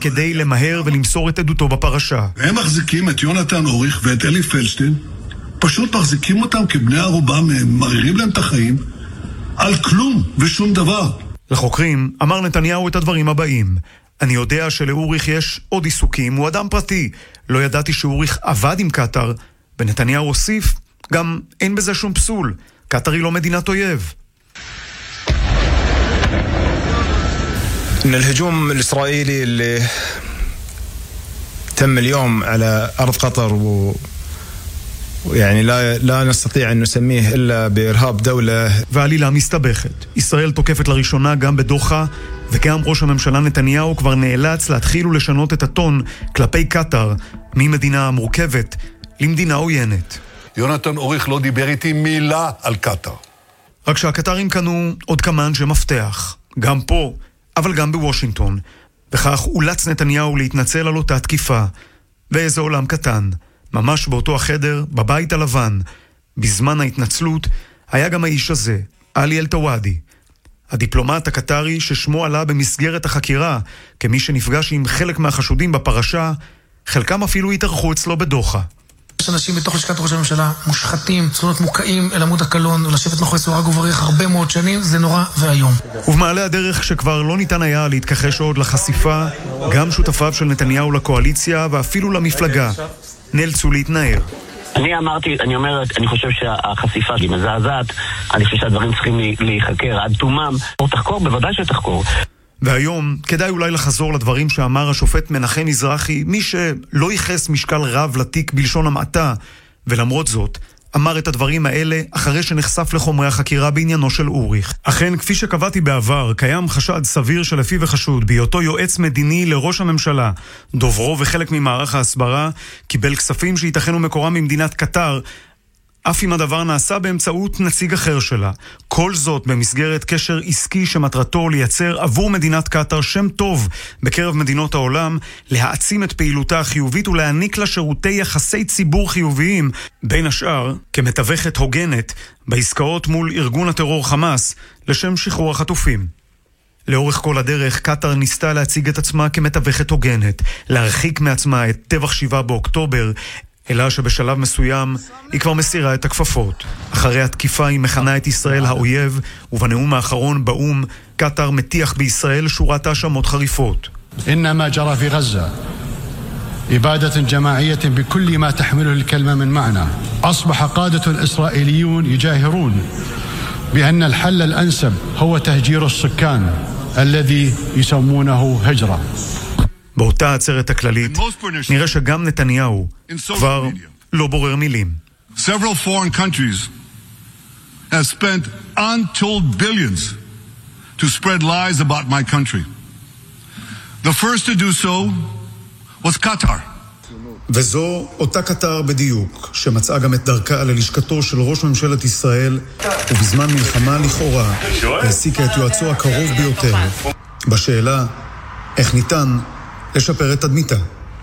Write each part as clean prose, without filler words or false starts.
כדי למהר ולמסור את עדותו בפרשה. הם מחזיקים את יונתן אוריך ואת אלי פלדשטיין, פשוט מחזיקים אותם כבני ערובה, מרעירים להם את החיים על כלום ושום דבר. לחוקרים אמר נתניהו את הדברים הבאים: אני יודע שלאוריך יש עוד עיסוקים, הוא אדם פרטי. לא ידעתי שאוריך עבד עם קטר. ונתניהו הוסיף, גם אין בזה שום פסול. קטר היא לא מדינת אויב. إن الهجوم الإسرائيلي اللي تم اليوم على أرض قطر ويعني لا نستطيع أن نسميه إلا بإرهاب دولة. ועלילה מסתבכת. ישראל תוקפת לראשונה גם בדוחה, וגם ראש הממשלה נתניהו כבר נאלץ להתחיל ולשנות את הטון כלפי קטר, ממדינה מורכבת למדינה עוינת. יונתן אוריך לא דיבר איתי מילה על קטר. רק שהקטרים קנו עוד כמה אנשי מפתח, גם פה, אבל גם בוושינגטון, וכך אולץ נתניהו להתנצל על אותה תקיפה. ואיזה עולם קטן, ממש באותו החדר, בבית הלבן, בזמן ההתנצלות, היה גם האיש הזה, עלי אל-טוואדי, הדיפלומט הקטרי ששמו עלה במסגרת החקירה, כמי שנפגש עם חלק מהחשודים בפרשה, חלקם אפילו התארחו אצלו בדוחה. יש אנשים בתוך לשכת ראש הממשלה מושחתים, צריכים מוקעים אל עמוד הקלון ולשבת מאחורי סורג ובריח הרבה מאוד שנים, זה נורא והיום. ובמעלה הדרך שכבר לא ניתן היה להתכחש עוד לחשיפה, גם שותפיו של נתניהו לקואליציה ואפילו למפלגה נאלצו להתנער. אני חושב שהחשיפה היא מזעזעת, אני חושב שהדברים צריכים להיחקר עד תומם, או תחקור, בוודאי שתחקור. והיום כדאי אולי לחזור לדברים שאמר השופט מנחם מזרחי, מי שלא ייחס משקל רב לתיק בלשון המעטה, ולמרות זאת אמר את הדברים האלה אחרי שנחשף לחומרי החקירה בעניינו של אוריך. אכן, כפי שקבעתי בעבר, קיים חשד סביר שלפיו החשוד בהיותו יועץ מדיני לראש הממשלה, דוברו וחלק ממערך ההסברה, קיבל כספים שייתכנו מקורם ממדינת קטר, אף אם הדבר נעשה באמצעות נציג אחר שלה. כל זאת במסגרת קשר עסקי שמטרתו לייצר עבור מדינת קטר שם טוב בקרב מדינות העולם, להעצים את פעילותה החיובית ולהעניק לה שירותי יחסי ציבור חיוביים, בין השאר כמתווכת הוגנת בעסקאות מול ארגון הטרור חמאס לשם שחרור החטופים. לאורך כל הדרך קטר ניסתה להציג את עצמה כמתווכת הוגנת, להרחיק מעצמה את טבח 7 באוקטובר, אלא שבשלב מסוים היא כבר מסירה את הכפפות. אחרי התקיפה היא מכנה את ישראל האויב, ובנאום האחרון באום קטר מטיח בישראל שורת האשמות חריפות. إنما جرى في غزة إبادة جماعية بكل ما تحمله الكلمة من معنى. أصبح قادة الإسرائيليون يجاهرون بأن الحل الأنسب هو تهجير السكان الذي يسمونه هجرة. באותה עצרת הכללית נראה שגם נתניהו כבר לא בורר מילים. Several foreign countries have spent untold billions to spread lies about my country. The first to do so was Qatar. וזו אותה קטר בדיוק, שמצאה גם את דרכה ללשכתו של ראש ממשלת ישראל, ובזמן מלחמה לכאורה העסיקה את יועצו הקרוב ביותר, בשאלה איך ניתן לשפר את תדמיתה.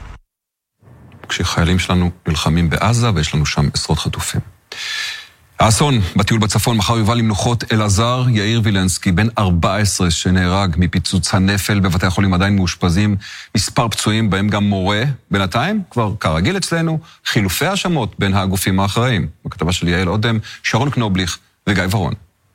כשחיילים שלנו נלחמים בעזה ויש לנו שם עשרות חטופים. האסון בטיול בצפון, מחר יובא למנוחות אלעזר יאיר וילנסקי, בן 14 שנהרג מפיצוץ הנפל. בבתי החולים עדיין מאושפזים מספר פצועים, בהם גם מורה. בינתיים, כבר כרגיל אצלנו, חילופי האשמות בין הגופים האחראים. בכתבה של יעל אודם, שרון קנובליך וגיא ורון.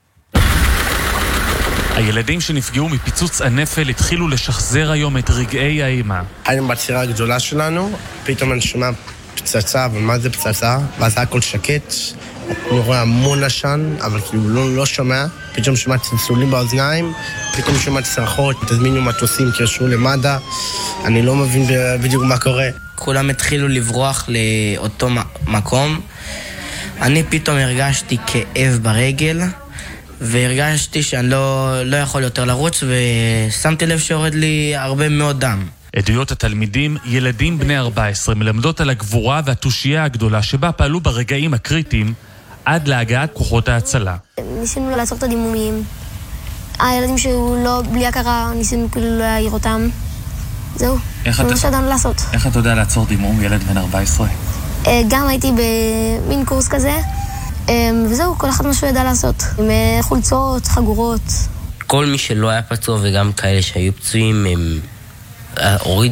הילדים שנפגעו מפיצוץ הנפל התחילו לשחזר היום את רגעי האימה. היינו בצירה הגדולה שלנו, פתאום אני שומע פצצה, אבל מה זה פצצה? ואז הכל שקט, אני רואה המון עשן, אבל כאילו לא שומע. פתאום שומע צלצולים באוזניים, פתאום שומע צרחות, תזמינו מטוסים, קרשו למד"א, אני לא מבין בדיוק מה קורה. כולם התחילו לברוח לאותו מקום. אני פתאום הרגשתי כאב ברגל, והרגשתי שאני לא יכול יותר לרוץ, ושמתי לב שיורד לי הרבה מאוד דם. עדויות התלמידים, ילדים בני 14, מלמדות על הגבורה והתושייה הגדולה שבה פעלו ברגעים הקריטיים עד להגעת כוחות ההצלה. ניסינו לעצור את הדימומים. הילדים שהוא לא בלי הכרה, ניסינו כאילו להעיר אותם. זהו, זה מה שידענו לעשות. איך אתה יודע לעצור דימום, ילד בן 14? גם הייתי במין קורס כזה, וזהו, כל אחד מה שהוא ידע לעשות. עם חולצות, חגורות. כל מי שלא היה פצוע וגם כאלה שהיו פצועים, הם הורידו